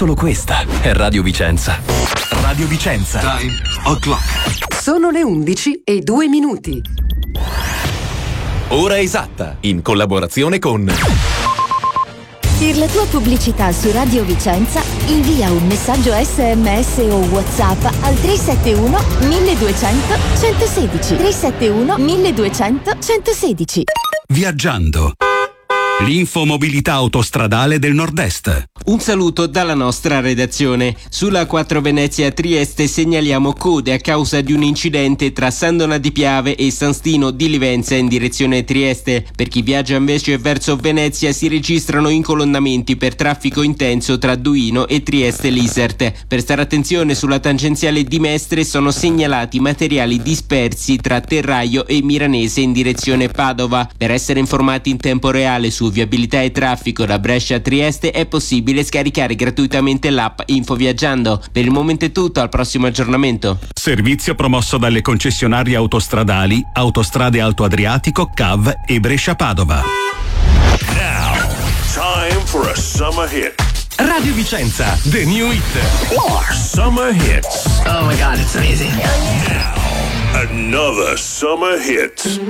solo questa è Radio Vicenza. Radio Vicenza. Time o'clock. Sono le 11:02. Ora esatta, in collaborazione con... Per la tua pubblicità su Radio Vicenza, invia un messaggio SMS o WhatsApp al 371 1200 116. 371 1200 116. Viaggiando. L'infomobilità autostradale del Nord-Est. Un saluto dalla nostra redazione. Sulla 4 Venezia Trieste segnaliamo code a causa di un incidente tra Sandona di Piave e San Stino di Livenza in direzione Trieste. Per chi viaggia invece verso Venezia si registrano incolonnamenti per traffico intenso tra Duino e Trieste Lisert. Per stare attenzione sulla tangenziale di Mestre sono segnalati materiali dispersi tra Terraio e Miranese in direzione Padova. Per essere informati in tempo reale su viabilità e traffico da Brescia a Trieste è possibile scaricare gratuitamente l'app Info Viaggiando. Per il momento è tutto, al prossimo aggiornamento. Servizio promosso dalle concessionarie autostradali Autostrade Alto Adriatico, CAV e Brescia Padova. Now, time for a summer hit. Radio Vicenza, the new hit. Summer hits. Oh my God, it's amazing. Now, another summer hit.